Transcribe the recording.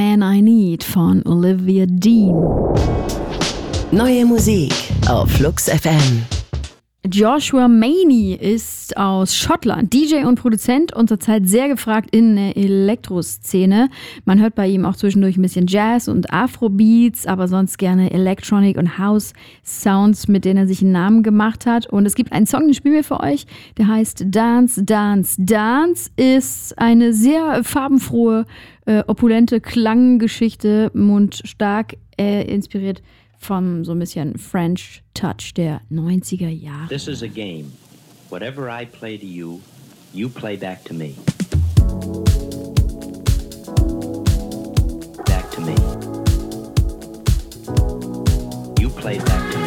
Man I Need von Olivia Dean. Neue Musik auf Flux FM. Joshua Maney ist aus Schottland, DJ und Produzent und zurzeit sehr gefragt in der Elektroszene. Man hört bei ihm auch zwischendurch ein bisschen Jazz und Afrobeats, aber sonst gerne Electronic und House Sounds, mit denen er sich einen Namen gemacht hat. Und es gibt einen Song, den spielen wir für euch, der heißt Dance, Dance, Dance, ist eine sehr farbenfrohe, opulente Klanggeschichte und stark inspiriert von so ein bisschen French Touch der 90er Jahre. This is a game. Whatever I play to you, you play back to me. Back to me. You play back to me.